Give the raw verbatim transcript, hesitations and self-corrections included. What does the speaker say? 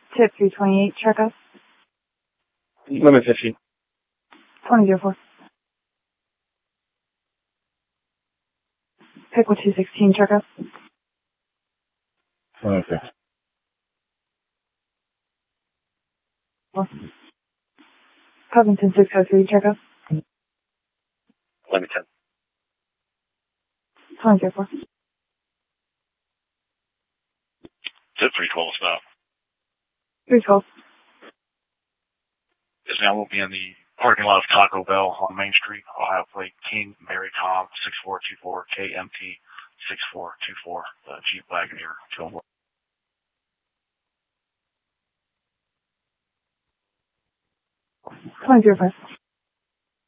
Tip three twenty-eight, check us. Limit fifteen. twenty zero four. Pickle two sixteen, check us. Okay. Covington six oh three, check us. Limit ten. twenty zero four. Tip three twelve, stop. three twelve. This now will be in the parking lot of Taco Bell on Main Street, Ohio Plate, King Mary Tom six four two four, K M T six four two four, the Jeep Wagoneer two oh one. twenty zero five.